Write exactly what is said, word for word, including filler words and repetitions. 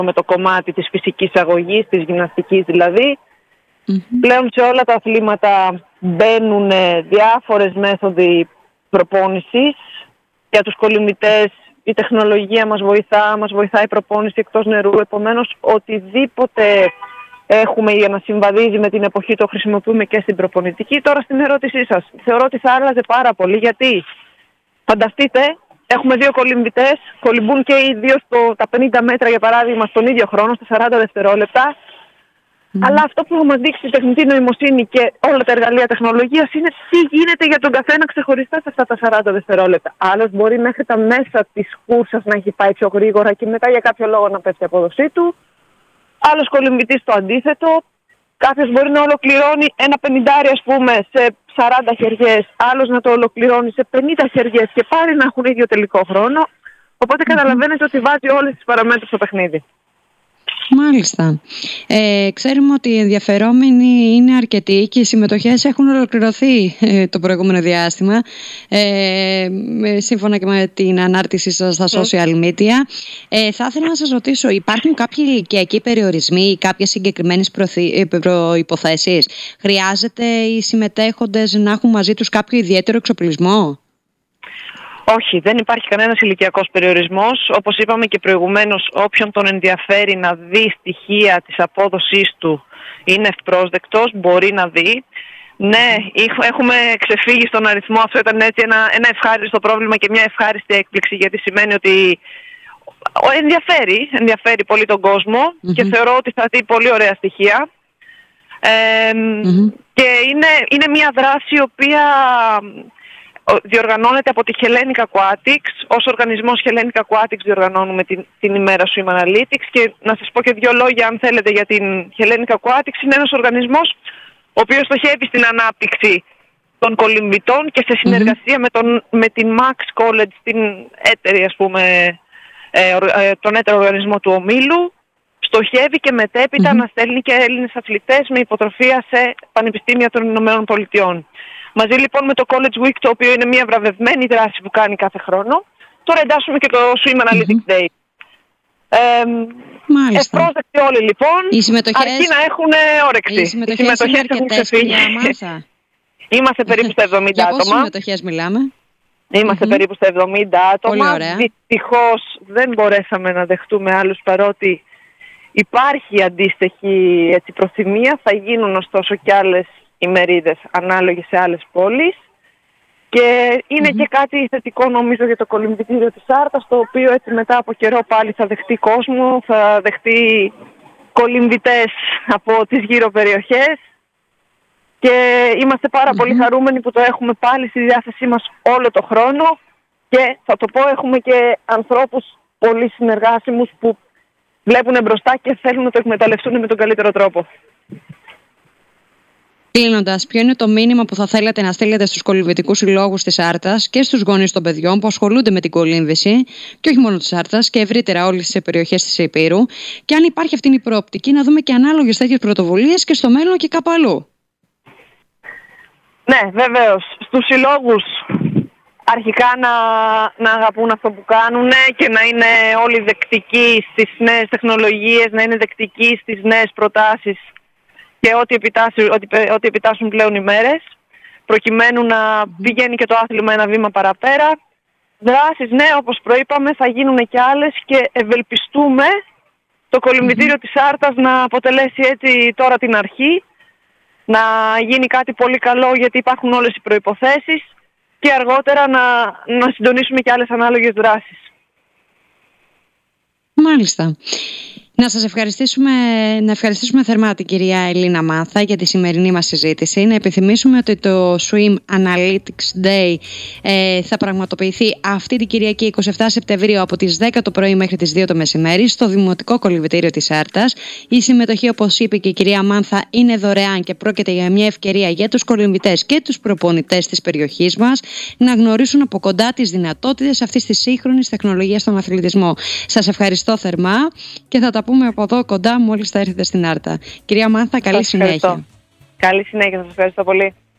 με το κομμάτι της φυσικής αγωγής, της γυμναστικής δηλαδή. Mm-hmm. Πλέον σε όλα τα αθλήματα μπαίνουν διάφορες μέθοδοι προπόνησης. Για τους κολυμβητές η τεχνολογία μας βοηθά, μας βοηθάει η προπόνηση εκτός νερού. Επομένως, οτιδήποτε έχουμε για να συμβαδίζει με την εποχή το χρησιμοποιούμε και στην προπονητική. Τώρα στην ερώτησή σας, θεωρώ ότι θα άλλαζε πάρα πολύ, γιατί φανταστείτε, έχουμε δύο κολυμβητές, κολυμπούν και οι δύο στο, τα πενήντα μέτρα για παράδειγμα στον ίδιο χρόνο, στα σαράντα δευτερόλεπτα. Mm. Αλλά αυτό που θα μας δείξει η τεχνητή νοημοσύνη και όλα τα εργαλεία τεχνολογίας είναι τι γίνεται για τον καθένα ξεχωριστά σε αυτά τα σαράντα δευτερόλεπτα. Άλλος μπορεί μέχρι τα μέσα της κούρσας να έχει πάει πιο γρήγορα και μετά για κάποιο λόγο να πέφτει η απόδοσή του. Άλλος κολυμβητής το αντίθετο. Κάποιος μπορεί να ολοκληρώνει ένα πενηντάρι, ας πούμε, σε σαράντα χεριές, άλλος να το ολοκληρώνει σε πενήντα χεριές και πάλι να έχουν ίδιο τελικό χρόνο. Οπότε mm-hmm. καταλαβαίνετε ότι βάζει όλες τις παραμέτρους στο παιχνίδι. Μάλιστα. Ε, ξέρουμε ότι οι ενδιαφερόμενοι είναι αρκετοί και οι συμμετοχές έχουν ολοκληρωθεί ε, το προηγούμενο διάστημα, ε, σύμφωνα και με την ανάρτησή σας στα social media. Ε, θα ήθελα να σας ρωτήσω, υπάρχουν κάποιοι ηλικιακοί περιορισμοί ή κάποιες συγκεκριμένες προϋποθέσεις? Χρειάζεται οι συμμετέχοντες να έχουν μαζί τους κάποιο ιδιαίτερο εξοπλισμό? Όχι, δεν υπάρχει κανένας ηλικιακός περιορισμός. Όπως είπαμε και προηγουμένως, όποιον τον ενδιαφέρει να δει στοιχεία της απόδοσής του είναι ευπρόσδεκτος, μπορεί να δει. Ναι, έχουμε ξεφύγει στον αριθμό. Αυτό ήταν έτσι ένα, ένα ευχάριστο πρόβλημα και μια ευχάριστη έκπληξη, γιατί σημαίνει ότι ενδιαφέρει, ενδιαφέρει πολύ τον κόσμο mm-hmm. και θεωρώ ότι θα δει πολύ ωραία στοιχεία. Ε, mm-hmm. Και είναι, είναι μια δράση η οποία διοργανώνεται από τη Hellenic Aquatics. Ως οργανισμός Hellenic Aquatics διοργανώνουμε την, την ημέρα Swim Analytics, και να σας πω και δύο λόγια αν θέλετε για την Hellenic Aquatics. Είναι ένας οργανισμός ο οποίος στοχεύει στην ανάπτυξη των κολυμβητών και σε συνεργασία mm-hmm. με, τον, με την Max College, την έτερη, ας πούμε, ε, ε, τον έτερο οργανισμό του ομίλου. Στοχεύει και μετέπειτα mm-hmm. να στέλνει και Έλληνες αθλητές με υποτροφία σε πανεπιστήμια των Ηνωμένων Πολιτειών. Μαζί λοιπόν με το College Week, το οποίο είναι μια βραβευμένη δράση που κάνει κάθε χρόνο, τώρα εντάσσουμε και το Swim Analytics mm-hmm. Day. Ε, ευπρόσδεκτοι όλοι λοιπόν, οι συμμετοχές... αρκεί να έχουν όρεξη. Οι συμμετοχές, οι συμμετοχές είναι αρκετές, κυρία Μάνθα? Είμαστε περίπου στα εβδομήντα άτομα. Για πόσες συμμετοχές μιλάμε? Είμαστε mm-hmm. περίπου στα εβδομήντα άτομα. Δυστυχώς δεν μπορέσαμε να δεχτούμε άλλους, παρότι υπάρχει αντίστοιχη έτσι, προθυμία. Θα γίνουν ωστόσο και άλλες ημερίδες ανάλογες σε άλλες πόλεις. Και είναι mm-hmm. και κάτι θετικό νομίζω για το κολυμβητήριο της Άρτας, το οποίο έτσι μετά από καιρό πάλι θα δεχτεί κόσμο, θα δεχτεί κολυμβητές από τις γύρω περιοχές. Και είμαστε πάρα mm-hmm. πολύ χαρούμενοι που το έχουμε πάλι στη διάθεσή μας όλο το χρόνο, και θα το πω, έχουμε και ανθρώπους πολύ συνεργάσιμους που βλέπουν μπροστά και θέλουν να το εκμεταλλευτούν με τον καλύτερο τρόπο. Κλείνοντας, ποιο είναι το μήνυμα που θα θέλατε να στείλετε στους κολυμβητικούς συλλόγους της Άρτας και στους γονείς των παιδιών που ασχολούνται με την κολύμβηση, και όχι μόνο της Άρτας και ευρύτερα όλες τις περιοχές της Ηπείρου, και αν υπάρχει αυτή η προοπτική να δούμε και ανάλογες τέτοιες πρωτοβουλίες και στο μέλλον και κάπου αλλού? Ναι, βεβαίως. Στους συλλόγους αρχικά να, να αγαπούν αυτό που κάνουν και να είναι όλοι δεκτικοί στις νέες τεχνολογίες, να είναι δεκτικοί στις νέες προτάσεις και ό,τι επιτάσσουν, ό,τι, ό,τι επιτάσσουν πλέον οι μέρες, προκειμένου να πηγαίνει και το άθλημα ένα βήμα παραπέρα. Δράσεις, ναι, όπως προείπαμε, θα γίνουν και άλλες, και ευελπιστούμε το κολυμβητήριο mm-hmm. της Άρτας να αποτελέσει έτσι τώρα την αρχή, να γίνει κάτι πολύ καλό, γιατί υπάρχουν όλες οι προϋποθέσεις, και αργότερα να, να συντονίσουμε και άλλες ανάλογες δράσεις. Μάλιστα. Να σας ευχαριστήσουμε, να ευχαριστήσουμε θερμά την κυρία Ελίνα Μάνθα για τη σημερινή μας συζήτηση. Να επιθυμίσουμε ότι το Swim Analytics Day ε, θα πραγματοποιηθεί αυτή την Κυριακή εικοστή εβδόμη Σεπτεμβρίου από τις δέκα το πρωί μέχρι τις δύο το μεσημέρι στο Δημοτικό Κολυμβητήριο της Άρτας. Η συμμετοχή, όπως είπε και η κυρία Μάνθα, είναι δωρεάν και πρόκειται για μια ευκαιρία για τους κολυμβητές και τους προπονητές της περιοχής μας να γνωρίσουν από κοντά τις δυνατότητες αυτής της σύγχρονης τεχνολογίας στον αθλητισμό. Σας ευχαριστώ θερμά και θα τα πούμε από εδώ κοντά μόλις θα έρθετε στην Άρτα. Κυρία Μάνθα, καλή συνέχεια. Καλή συνέχεια, σας ευχαριστώ πολύ.